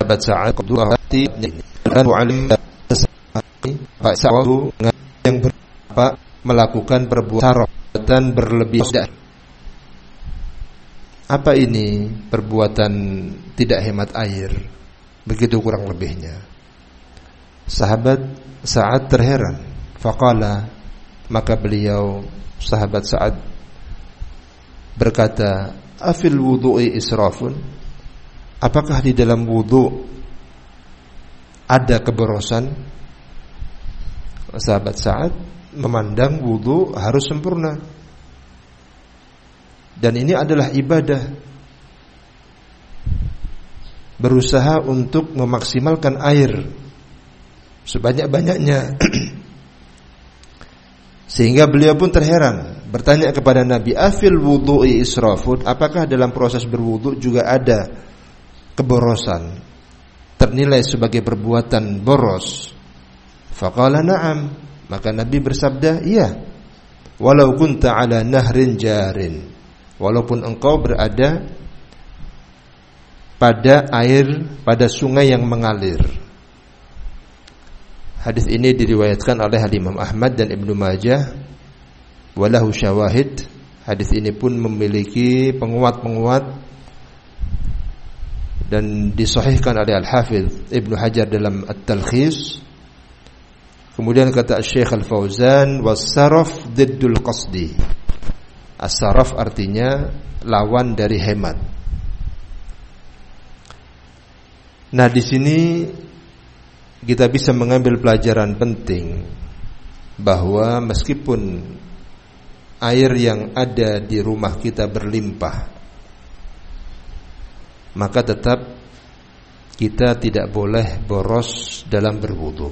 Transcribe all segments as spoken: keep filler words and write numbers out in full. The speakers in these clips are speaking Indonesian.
sahabat Sa'ad dan Pak Sa'ad yang berapa melakukan perbuatan berlebih. Apa ini perbuatan tidak hemat air? Begitu kurang lebihnya. Sahabat Sa'ad terheran. Faqala, maka beliau sahabat Sa'ad berkata, afil wudu'i israfun? Apakah di dalam wudu ada keborosan? Sahabat Sa'ad memandang wudu harus sempurna, dan ini adalah ibadah. Berusaha untuk memaksimalkan air sebanyak-banyaknya. Sehingga beliau pun terheran, bertanya kepada Nabi, afil wudu'i israfun? Apakah dalam proses berwudu juga ada keborosan, ternilai sebagai perbuatan boros? Faqala na'am, maka Nabi bersabda, iya. Walau kunta ala nahrin jarin, walaupun engkau berada pada air, pada sungai yang mengalir. Hadis ini diriwayatkan oleh Imam Ahmad dan Ibnu Majah, walahu syawahid. Hadis ini pun memiliki penguat-penguat dan disahihkan oleh Al-Hafidz Ibnu Hajar dalam At-Talkhis. Kemudian kata Syekh Al-Fauzan, was-saraf diddul qasdi. As-saraf artinya lawan dari hemat. Nah, di sini kita bisa mengambil pelajaran penting bahwa meskipun air yang ada di rumah kita berlimpah, maka tetap kita tidak boleh boros dalam berwudu.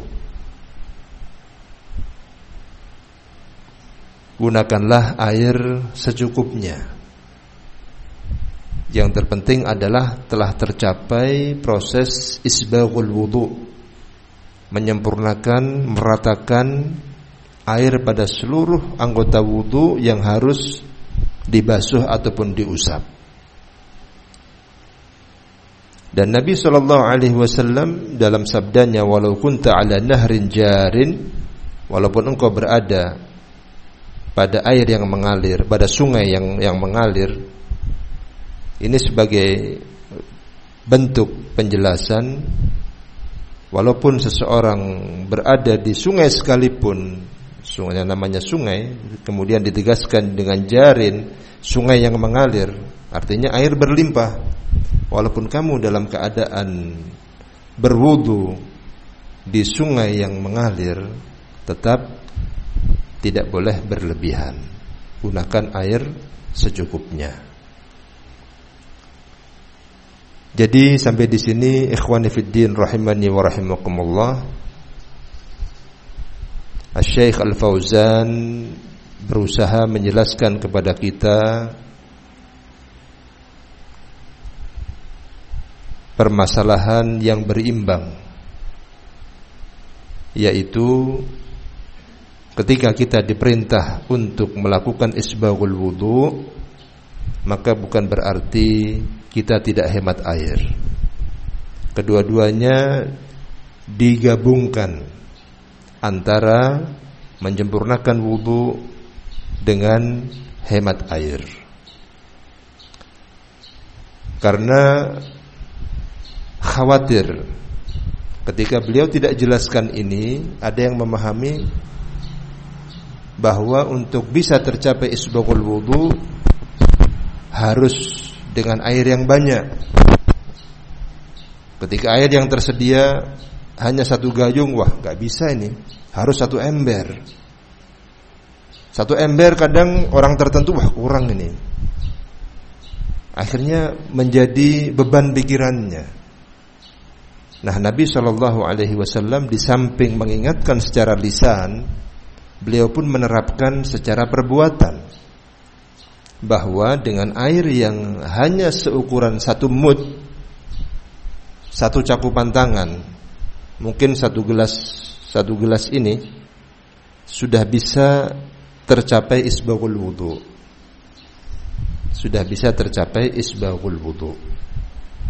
Gunakanlah air secukupnya. Yang terpenting adalah telah tercapai proses isbaghul wudu, menyempurnakan, meratakan air pada seluruh anggota wudu yang harus dibasuh ataupun diusap. Dan Nabi sallallahu alaihi wasallam dalam sabdanya, walau kunta ala nahrin jarin, walaupun engkau berada pada air yang mengalir, pada sungai yang yang mengalir, ini sebagai bentuk penjelasan, walaupun seseorang berada di sungai sekalipun, sungai yang namanya sungai, kemudian ditegaskan dengan jarin, sungai yang mengalir, artinya air berlimpah. Walaupun kamu dalam keadaan berwudu di sungai yang mengalir, tetap tidak boleh berlebihan. Gunakan air secukupnya. Jadi sampai di sini ikhwani fiddin rahimani wa rahimakumullah, Asy-Syaikh Al-Fauzan berusaha menjelaskan kepada kita permasalahan yang berimbang, yaitu ketika kita diperintah untuk melakukan isbaghul wudu, maka bukan berarti kita tidak hemat air. Kedua-duanya digabungkan antara menyempurnakan wudu dengan hemat air. Karena khawatir ketika beliau tidak jelaskan ini, ada yang memahami bahwa untuk bisa tercapai isbaghul wudu harus dengan air yang banyak. Ketika air yang tersedia hanya satu gayung, wah gak bisa ini, harus satu ember. Satu ember kadang orang tertentu, wah kurang ini. Akhirnya menjadi beban pikirannya. Nah, Nabi shallallahu alaihi wasallam di samping mengingatkan secara lisan, beliau pun menerapkan secara perbuatan, bahwa dengan air yang hanya seukuran satu mud, satu cakupan tangan, mungkin satu gelas satu gelas ini sudah bisa tercapai isbaghul wudu. Sudah bisa tercapai isbaghul wudu.